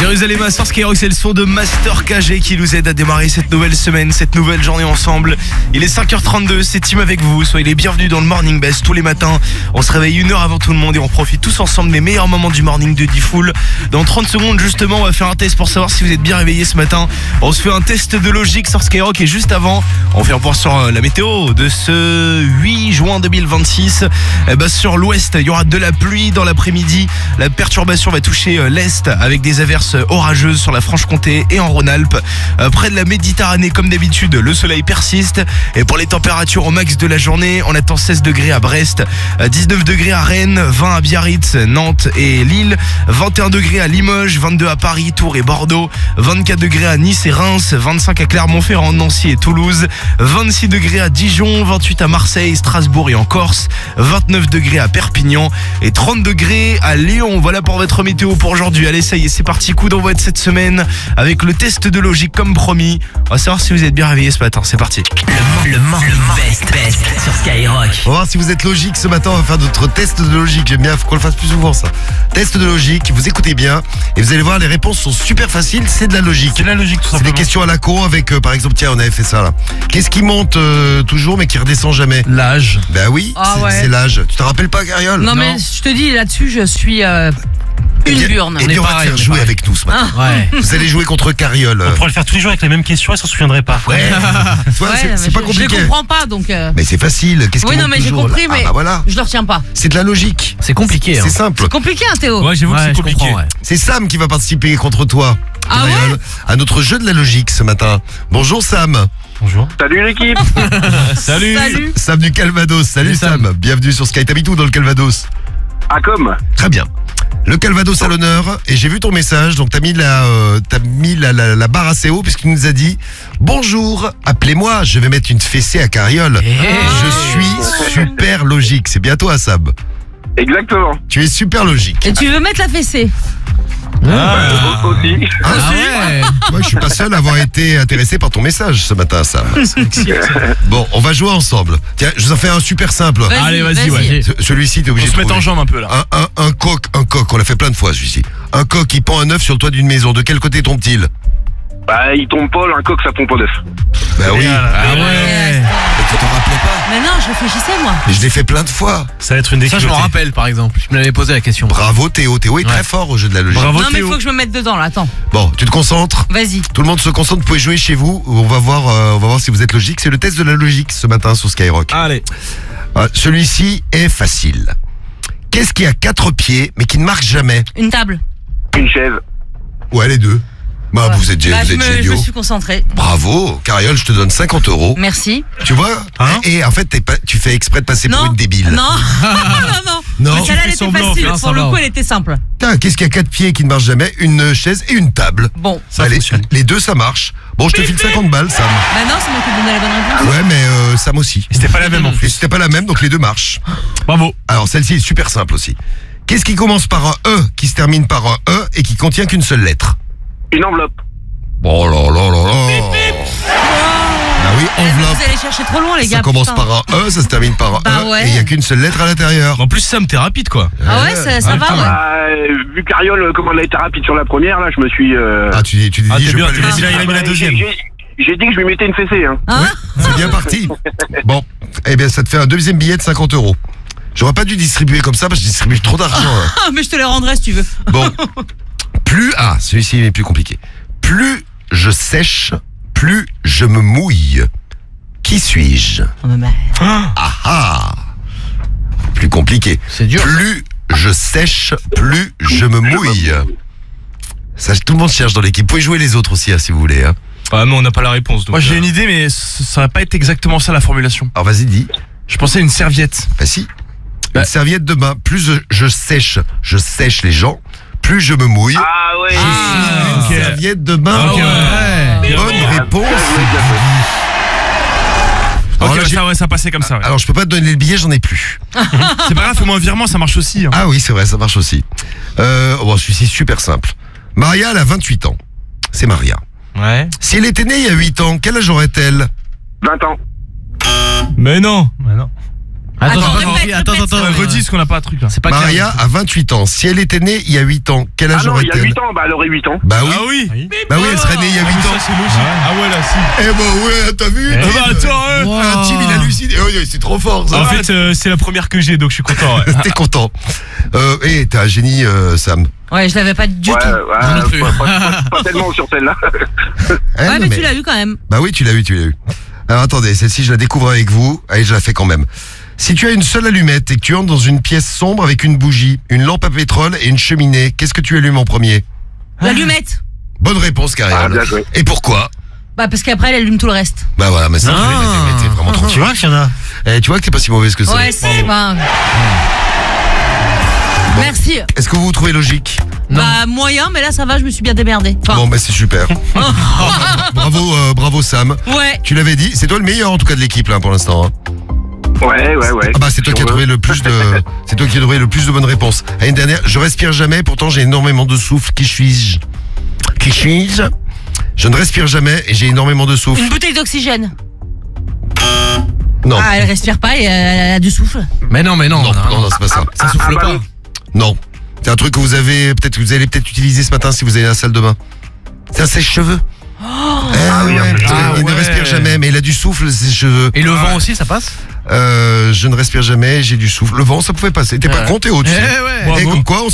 Jérusalem sur Skyrock, c'est le son de Master KG qui nous aide à démarrer cette nouvelle semaine, cette nouvelle journée ensemble. Il est 5h32, c'est Tim avec vous. Soyez les bienvenus dans le Morning Best tous les matins. On se réveille une heure avant tout le monde et on profite tous ensemble des meilleurs moments du morning de Diffoul. Dans 30 secondes justement, on va faire un test pour savoir si vous êtes bien réveillé ce matin. On se fait un test de logique sur Skyrock et juste avant, on fait un point sur la météo de ce 8 juin 2026. Sur l'ouest, il y aura de la pluie dans l'après-midi. La perturbation va toucher l'est avec des averses orageuses sur la Franche-Comté et en Rhône-Alpes. Près de la Méditerranée, comme d'habitude, le soleil persiste. Et pour les températures au max de la journée, on attend 16 degrés à Brest, 19 degrés à Rennes, 20 à Biarritz, Nantes et Lille, 21 degrés à Limoges, 22 à Paris, Tours et Bordeaux, 24 degrés à Nice et Reims, 25 à Clermont-Ferrand, Nancy et Toulouse, 26 degrés à Dijon, 28 à Marseille, Strasbourg et en Corse, 29 degrés à Perpignan et 30 degrés à Lyon. Voilà pour votre météo pour aujourd'hui. Allez, ça y est, c'est parti, coup d'envoi de cette semaine avec le test de logique comme promis. On va savoir si vous êtes bien réveillé ce matin, c'est parti. Le Morning Best sur Skyrock. On va voir si vous êtes logique ce matin, on va faire notre test de logique. J'aime bien, faut qu'on le fasse plus souvent ça. Test de logique, vous écoutez bien et vous allez voir, les réponses sont super faciles, c'est de la logique. C'est de la logique tout C'est simplement. des questions à la con avec, par exemple, tiens, on avait fait ça là. Qu'est-ce qui monte toujours mais qui redescend jamais? L'âge. Ben oui, Ah c'est ouais. c'est l'âge. Tu te rappelles pas, Cariole? Non, mais je te dis, là-dessus, je suis Eh une bien- burne. Eh bien, on va te pareil, faire on est jouer pareil. avec nous ce matin. Ouais. Vous allez jouer contre Cariole. On pourrait le faire tous les jours avec les mêmes questions, elle s'en souviendrait pas. Ouais. Tu vois, Ouais, c'est mais pas je compliqué. les comprends pas, donc. Mais c'est facile. Qu'est-ce qui Oui, non, monte mais j'ai toujours, compris, là? mais Ah bah voilà. je le retiens pas. C'est de la logique. C'est compliqué. C'est simple. C'est compliqué, hein, Théo? Ouais, j'avoue que c'est compliqué. Oh. C'est Sam qui va participer contre toi, Ah ouais Cariole, à notre jeu de la logique ce matin. Bonjour Sam. Bonjour. Salut l'équipe. Salut. Salut. Sam du Calvados. Salut Salut, Sam. Bienvenue sur Sky. T'habites où dans le Calvados? Ah comme. Très bien. Le Calvados à l'honneur, et j'ai vu ton message, donc t'as mis la barre assez haut puisqu'il nous a dit « Bonjour, appelez-moi, je vais mettre une fessée à Cariole. Je suis super logique. » C'est bien toi, Sam. Exactement. Tu es super logique. Et tu veux mettre la fessée? Aussi. Ah, ouais. Moi, je suis pas seul à avoir été intéressé par ton message ce matin, Sam. Bon, on va jouer ensemble. Tiens, je vous en fais un super simple. Allez, vas-y, ouais. Celui-ci, t'es On obligé se de met en trouver. jambe un peu là. Un coq, on l'a fait plein de fois celui-ci. Un coq qui pend un œuf sur le toit d'une maison. De quel côté tombe-t-il? Bah il tombe pas, un coq ça pompe pas d'œuf. Bah oui. Ah ouais. Mais tu t'en rappelais pas? Mais non, je réfléchissais, moi. Mais je l'ai fait plein de fois. Ça va être une Ça, je m'en déculottée. rappelle par exemple. Je me l'avais posé la question. Bravo Théo. Théo est très Ouais. fort au jeu de la logique. Bravo Non, mais il Théo. faut que je me mette dedans, là. Attends. Bon, tu te concentres. Vas-y. Tout le monde se concentre. Vous pouvez jouer chez vous. On va voir si vous êtes logique. C'est le test de la logique ce matin sur Skyrock. Allez. Celui-ci est facile. Qu'est-ce qui a 4 pieds mais qui ne marche jamais? Une table. Une chaise. Ouais, les deux. Bah, Ouais. vous êtes je me géniaux. suis concentrée. Bravo, Cariole, je te donne 50 €. Merci. Tu vois? Hein? Et en fait, tu fais exprès de passer pour Non. une débile. Non. non. Non. Mais celle-là, elle fais était semblant, facile. hein, Pour ça le va. coup, elle était simple. Putain, qu'est-ce qui a 4 pieds qui ne marche jamais? Une chaise et une table. Bon. Ça Allez, fonctionne. les deux, ça marche. Bon, je te file 50 balles, Sam. Bah non, c'est moi qui ai donné la bonne réponse. Ouais, mais Sam aussi. C'était pas la même en Et plus. c'était pas la même, donc les deux marchent. Bravo. Alors, celle-ci est super simple aussi. Qu'est-ce qui commence par un E, qui se termine par un E et qui contient qu'une seule lettre? Une enveloppe. Oh là là là là. Ah oui, enveloppe. Vous allez chercher trop loin, les gars. Ça commence putain. par un E, ça se termine par un Bah E, ouais. et il n'y a qu'une seule lettre à l'intérieur. En plus, Sam, t'es rapide quoi. Ah ouais, ça va, ouais. Bah, vu Cariole, comment elle a été rapide sur la première, là, je me suis. Ah, tu dis, Ah, je t'es vais bien, pas tu lui- l'as dit là, il a mis la deuxième. J'ai dit que je lui mettais une fessée, hein. Hein? C'est bien parti. Bon, eh bien, ça te fait un deuxième billet de 50 €. J'aurais pas dû distribuer comme ça parce que je distribue trop d'argent. là. Ah, mais je te les rendrai si tu veux. Bon, celui-ci est plus compliqué. Plus je sèche, plus je me mouille. Qui suis-je? Ah ah. Plus compliqué. C'est dur. Plus je sèche, plus je me mouille. Ça, tout le monde cherche dans l'équipe. Vous pouvez jouer les autres aussi, hein, si vous voulez. Hein. Ah, mais on n'a pas la réponse. Donc, Moi j'ai une idée mais ça va pas être exactement ça la formulation. Alors vas-y, dis. Je pensais à une serviette. Bah si. Une serviette de bain. Plus je sèche les gens, plus je me mouille. Ah ouais. Une ok. serviette de bain. Ok, ouais. Bonne réponse. Alors, là, Ok, ça passait comme ça. Ouais. alors je peux pas te donner le billet, j'en ai plus. C'est pas grave, fais-moi un virement, ça marche aussi. Hein. Ah oui, c'est vrai, ça marche aussi. Bon, celui-ci super simple. Maria, elle a 28 ans. C'est Maria. Ouais. Si elle était née il y a 8 ans, quel âge aurait-elle? 20 ans. Mais non. Bah non. Attends, répète. Redis ce qu'on n'a pas un truc là. C'est pas Maria a 28 ans. Si elle était née il y a 8 ans, quel âge Ah non, il y a aurait-elle? 8 ans, bah elle aurait 8 ans. Bah oui. Ah oui. Bah oui, elle serait née il y a 8 ans. Ça c'est logique. Ah ouais là si. Eh bah ouais, t'as vu? Ah bah attends. Tim, il hallucine. Oh, c'est trop fort, ça. En fait c'est la première que j'ai donc je suis content. Ouais. T'es content. T'es un génie, Sam. Ouais, je l'avais pas du Ouais, tout. ouais, pas tellement sur celle-là. Eh, Ouais, non, mais tu l'as eu quand même. Bah oui, tu l'as eu. Alors attendez, celle-ci, je la découvre avec vous. Allez, je la fais quand même. Si tu as une seule allumette et que tu entres dans une pièce sombre avec une bougie, une lampe à pétrole et une cheminée, qu'est-ce que tu allumes en premier? L'allumette. Bonne réponse, Ah, Karine. bien joué. Et pourquoi? Bah, parce qu'après, elle allume tout le reste. Bah voilà, mais ça, t'es vraiment tranquille. Tu vois qu'il y en a. Tu vois que t'es pas si mauvaise que ça. Ouais, c'est pas. Merci. Est-ce que vous vous trouvez logique? Bah, moyen, mais là, ça va, je me suis bien démerdée. Enfin, Bon, bah c'est super. Bravo Sam. ouais. Tu l'avais dit, c'est toi le meilleur en tout cas de l'équipe là pour l'instant. Hein. Ouais. Ah bah c'est toi qui as trouvé le plus de, c'est toi qui as trouvé le plus de bonnes réponses. À une dernière, je respire jamais, pourtant j'ai énormément de souffle. Qui suis-je? Je ne respire jamais et j'ai énormément de souffle. Une bouteille d'oxygène. Non. Ah, elle respire pas et elle a du souffle. Mais non. Non, c'est pas ça. Ça souffle pas. Non. C'est un truc que vous allez peut-être utiliser ce matin si vous allez à la salle de bain. C'est un sèche-cheveux. oui, ouais. Il ne ouais. respire jamais, mais il a du souffle, ses cheveux. Et le vent aussi, ça passe? Je ne respire jamais, j'ai du souffle. Le vent, ça pouvait passer. T'es pas con, Théo, tu sais. ouais. Et comme quoi, on